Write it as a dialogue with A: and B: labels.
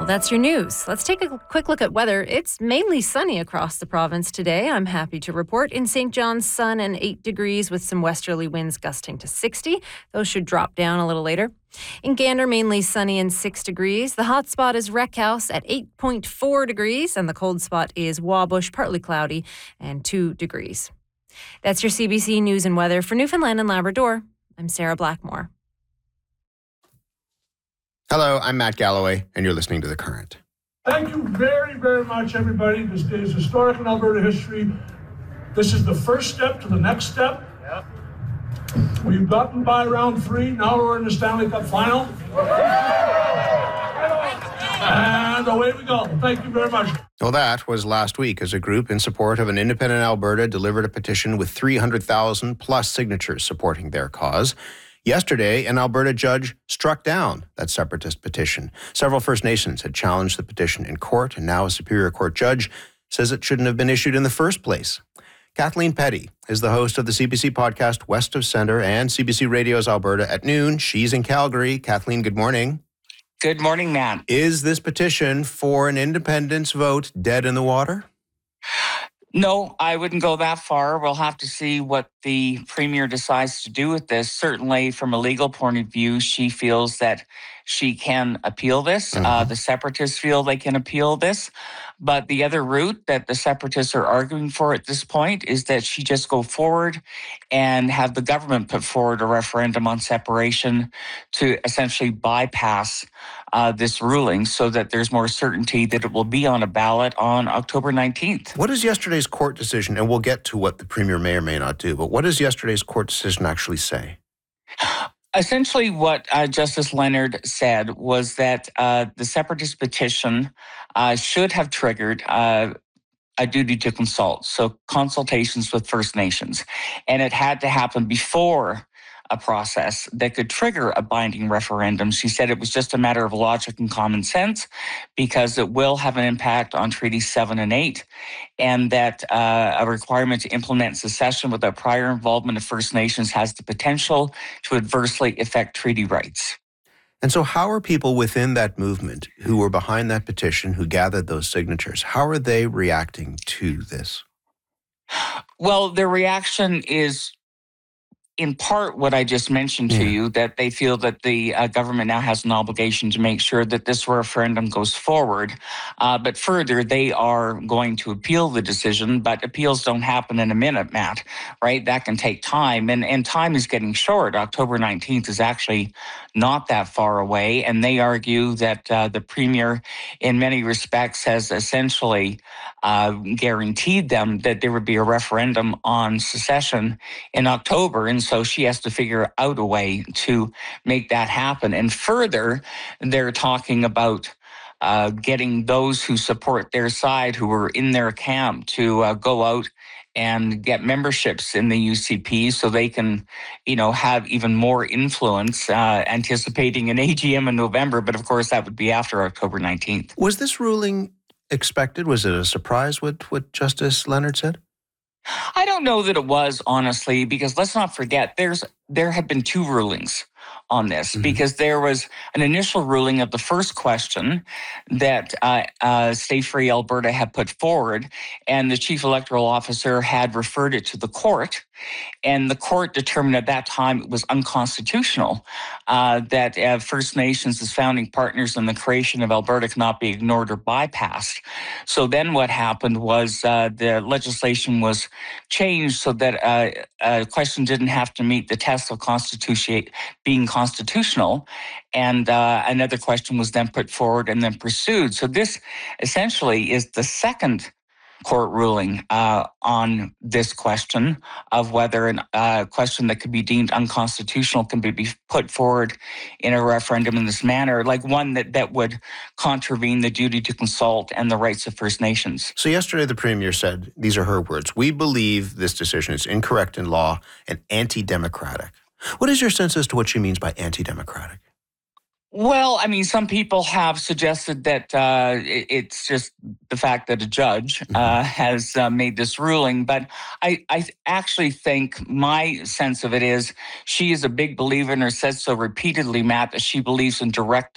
A: That's your news. Let's take a quick look at weather. It's mainly sunny across the province today. I'm happy to report. In St. John's, sun and 8 degrees with some westerly winds gusting to 60. Those should drop down a little later. In Gander, mainly sunny and 6 degrees. The hot spot is Wreck House at 8.4 degrees, and the cold spot is Wabush, partly cloudy, and 2 degrees. That's your CBC News and Weather for Newfoundland and Labrador. I'm Sarah Blackmore.
B: Hello, I'm Matt Galloway, and you're listening to The Current.
C: Thank you very, very much, everybody. This day is historic in Alberta history. This is the first step to the next step. Yep. We've gotten by round 3. Now we're in the Stanley Cup final. And away we go. Thank you very much.
B: Well, that was last week as a group in support of an independent Alberta delivered a petition with 300,000 plus signatures supporting their cause. Yesterday, an Alberta judge struck down that separatist petition. Several First Nations had challenged the petition in court, and now a Superior Court judge says it shouldn't have been issued in the first place. Kathleen Petty is the host of the CBC podcast West of Centre and CBC Radio's Alberta at Noon. She's in Calgary. Kathleen, good morning.
D: Good morning, Matt.
B: Is this petition for an independence vote dead in the water?
D: No, I wouldn't go that far. We'll have to see what the Premier decides to do with this. Certainly, from a legal point of view, she feels that she can appeal this. The Separatists feel they can appeal this. But the other route that the Separatists are arguing for at this point is that she just go forward and have the government put forward a referendum on separation to essentially bypass this ruling so that there's more certainty that it will be on a ballot on October 19th.
B: What is yesterday's court decision? And we'll get to what the Premier may or may not do, but what does yesterday's court decision actually say?
D: Essentially, what Justice Leonard said was that the separatist petition should have triggered a duty to consult, so consultations with First Nations. And it had to happen before a process that could trigger a binding referendum. She said it was just a matter of logic and common sense because it will have an impact on Treaties 7 and 8, and that a requirement to implement secession without prior involvement of First Nations has the potential to adversely affect treaty rights.
B: And so how are people within that movement who were behind that petition, who gathered those signatures, how are they reacting to this?
D: Well, their reaction is in part what I just mentioned to you, that they feel that the government now has an obligation to make sure that this referendum goes forward. But further, they are going to appeal the decision, but appeals don't happen in a minute, Matt, right? That can take time, and time is getting short. October 19th is actually not that far away, and they argue that the Premier, in many respects, has essentially guaranteed them that there would be a referendum on secession in October, and so she has to figure out a way to make that happen. And further, they're talking about getting those who support their side, who are in their camp, to go out and get memberships in the UCP so they can, have even more influence, anticipating an AGM in November. But of course, that would be after October 19th.
B: Was this ruling expected? Was it a surprise what Justice Leonard said?
D: I don't know that it was, honestly, because let's not forget there have been 2 rulings on this, because there was an initial ruling of the first question that Stay Free Alberta had put forward, and the Chief Electoral Officer had referred it to the court, and the court determined at that time it was unconstitutional, that First Nations as founding partners in the creation of Alberta cannot be ignored or bypassed. So then what happened was the legislation was changed so that a question didn't have to meet the test of being constitutional, and another question was then put forward and then pursued. So this essentially is the second court ruling on this question of whether a question that could be deemed unconstitutional can be put forward in a referendum in this manner, like one that would contravene the duty to consult and the rights of First Nations.
B: So yesterday the Premier said, these are her words, "We believe this decision is incorrect in law and anti-democratic." What is your sense as to what she means by anti-democratic?
D: Well, I mean, some people have suggested that it's just the fact that a judge has made this ruling. But I actually think my sense of it is she is a big believer and has said so repeatedly, Matt, that she believes in direct